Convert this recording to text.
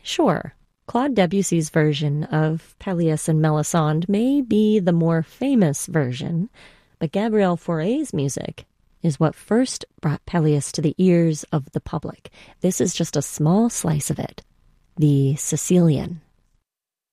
Sure, Claude Debussy's version of Pelléas and Melisande may be the more famous version, but Gabriel Fauré's music is what first brought Pelléas to the ears of the public. This is just a small slice of it, the Sicilian.